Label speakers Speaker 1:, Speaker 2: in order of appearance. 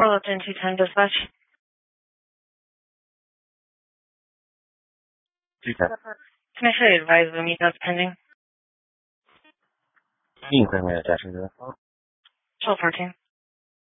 Speaker 1: 4 Lipton 210 dispatch.
Speaker 2: 210.
Speaker 1: Can I show you advise the meet that's pending?
Speaker 2: You can clear me at Jacksonville.
Speaker 1: 1214.